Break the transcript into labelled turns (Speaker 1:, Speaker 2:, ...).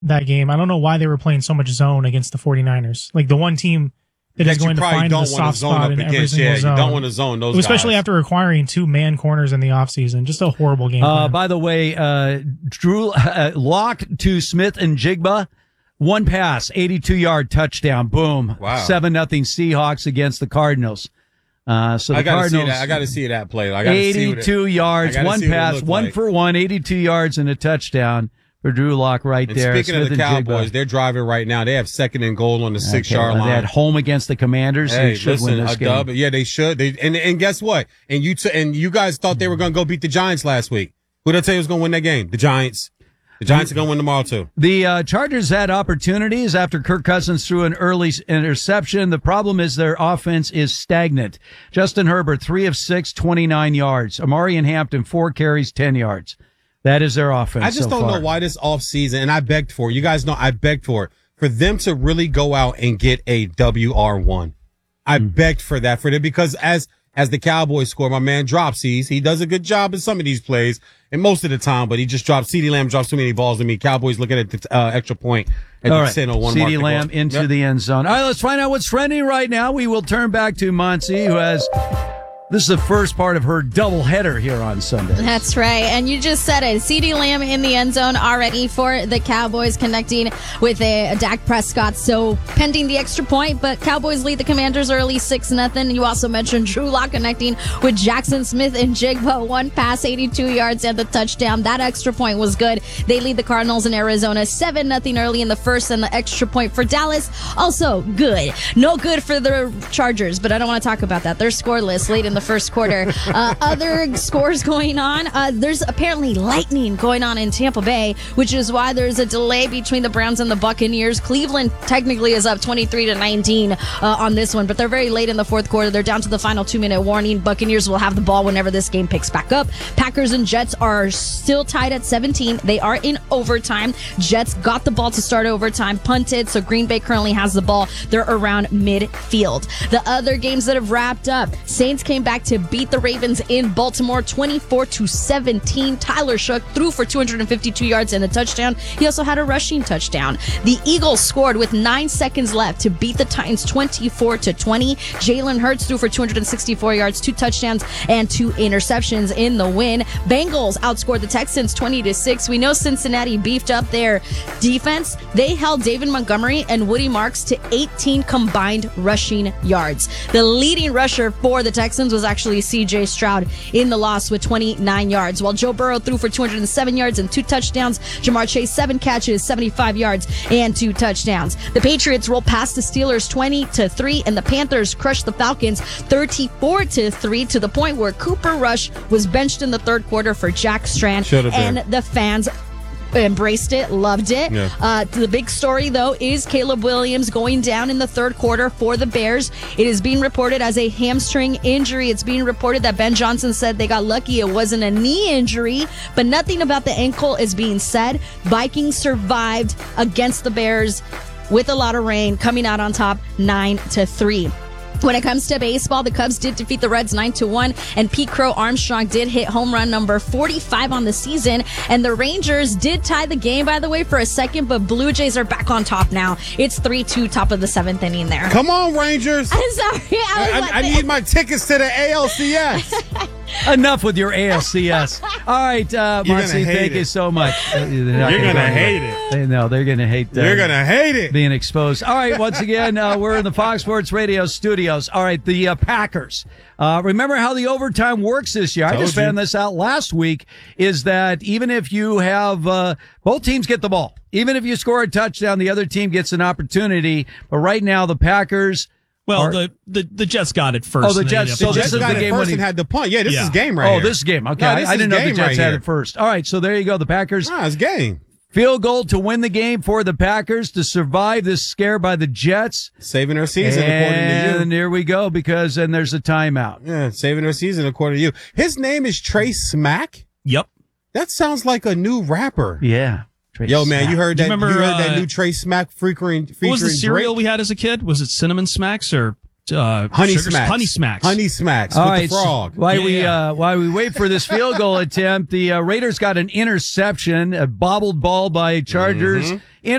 Speaker 1: that game. I don't know why they were playing so much zone against the 49ers. Like the one team that is going to find the soft spot in every single zone.
Speaker 2: You don't want to zone those
Speaker 1: especially
Speaker 2: guys.
Speaker 1: after acquiring 2 man corners in the offseason. Just a horrible game plan.
Speaker 3: By the way, Drew Lock to Smith and Jigba. One pass, 82-yard touchdown. Boom.
Speaker 2: Wow.
Speaker 3: 7-0 Seahawks against the Cardinals. So the Cardinals.
Speaker 2: I got to see that play.
Speaker 3: 82 yards, one pass, 1 for 1, 82 yards and a touchdown for Drew Lock right there.
Speaker 2: Speaking
Speaker 3: Smith
Speaker 2: of the Cowboys, they're driving right now. They have 2nd and goal on the 6-yard line.
Speaker 3: They're at home against the Commanders.
Speaker 2: Hey,
Speaker 3: they should win this game.
Speaker 2: Dub. Yeah, they should. And guess what? And you guys thought they were going to go beat the Giants last week. Who did I tell you was going to win that game? The Giants. The Giants are going to win tomorrow, too.
Speaker 3: The Chargers had opportunities after Kirk Cousins threw an early interception. The problem is their offense is stagnant. Justin Herbert, 3 of 6, 29 yards. Amari and Hampton, 4 carries, 10 yards. That is their offense.
Speaker 2: I just don't know why this offseason, and I begged for it. You guys know I begged for it. For them to really go out and get a WR1. I begged for that for them because as the Cowboys score, my man drops. He does a good job in some of these plays and most of the time, but he just drops. CeeDee Lamb drops too many balls to me. Cowboys looking at the extra point at the 10-01 mark.
Speaker 3: CeeDee Lamb into the end zone. All right, let's find out what's trending right now. We will turn back to Monsi, who has This is the first part of her doubleheader here on Sunday.
Speaker 4: That's right. And you just said it. CeeDee Lamb in the end zone already for the Cowboys, connecting with a Dak Prescott. So pending the extra point, but Cowboys lead the Commanders early 6-0. You also mentioned Drew Lock connecting with Jackson Smith and Jigba. One pass, 82 yards, and the touchdown. That extra point was good. They lead the Cardinals in Arizona 7-0 early in the first, and the extra point for Dallas also good. No good for the Chargers, but I don't want to talk about that. They're scoreless late in the first quarter. Other scores going on. There's apparently lightning going on in Tampa Bay, which is why there's a delay between the Browns and the Buccaneers. Cleveland technically is up 23-19 on this one, but they're very late in the fourth quarter. They're down to the final 2-minute warning. Buccaneers will have the ball whenever this game picks back up. Packers and Jets are still tied at 17. They are in overtime. Jets got the ball to start overtime, punted, so Green Bay currently has the ball. They're around midfield. The other games that have wrapped up, Saints came back to beat the Ravens in Baltimore 24-17. Tyler Shough threw for 252 yards and a touchdown. He also had a rushing touchdown. The Eagles scored with 9 seconds left to beat the Titans 24-20. Jalen Hurts threw for 264 yards, 2 touchdowns, and 2 interceptions in the win. Bengals outscored the Texans 20-6. We know Cincinnati beefed up their defense. They held David Montgomery and Woody Marks to 18 combined rushing yards. The leading rusher for the Texans was actually C.J. Stroud in the loss with 29 yards, while Joe Burrow threw for 207 yards and 2 touchdowns. Jamar Chase, 7 catches, 75 yards, and 2 touchdowns. The Patriots rolled past the Steelers 20-3, and the Panthers crushed the Falcons 34-3 to the point where Cooper Rush was benched in the third quarter for Jack Strand, and the fans embraced it, loved it. Yeah. The big story, though, is Caleb Williams going down in the third quarter for the Bears. It is being reported as a hamstring injury. It's being reported that Ben Johnson said they got lucky it wasn't a knee injury, but nothing about the ankle is being said. Vikings survived against the Bears with a lot of rain, coming out on top 9-3. When it comes to baseball, the Cubs did defeat the Reds 9-1, and Pete Crow Armstrong did hit home run number 45 on the season, and the Rangers did tie the game, by the way, for a second, but Blue Jays are back on top now. It's 3-2, top of the 7th inning there.
Speaker 2: Come on, Rangers.
Speaker 4: I'm sorry.
Speaker 2: I need my tickets to the ALCS.
Speaker 3: Enough with your ALCS. All right, Marcy, thank you so much.
Speaker 2: You're going to hate it.
Speaker 3: No, they're going to hate that.
Speaker 2: You're going to hate it.
Speaker 3: Being exposed. All right, once again, we're in the Fox Sports Radio studios. All right, the Packers. Remember how the overtime works this year? I just found this out last week, is that even if you have both teams get the ball, even if you score a touchdown, the other team gets an opportunity. But right now, the Packers...
Speaker 5: Well, the Jets got it first.
Speaker 3: Oh, the Jets. So this is the game when
Speaker 2: he had the punt. Yeah, this is game right here.
Speaker 3: Oh, this is game. Okay, I didn't know the Jets had it first. All right, so there you go. The Packers.
Speaker 2: It's game.
Speaker 3: Field goal to win the game for the Packers to survive this scare by the Jets.
Speaker 2: Saving their season, according to you.
Speaker 3: And here we go, because then there's a timeout.
Speaker 2: Yeah, saving their season, according to you. His name is Trey Smack?
Speaker 5: Yep.
Speaker 2: That sounds like a new rapper.
Speaker 3: Yeah.
Speaker 2: Yo, man, you heard that? You heard that new Trey Smack featuring
Speaker 5: what was the cereal we had as a kid? Was it Cinnamon Smacks or
Speaker 2: Honey Smacks. Honey Smacks with the frog.
Speaker 3: While we wait for this field goal attempt, the Raiders got an interception, a bobbled ball by Chargers.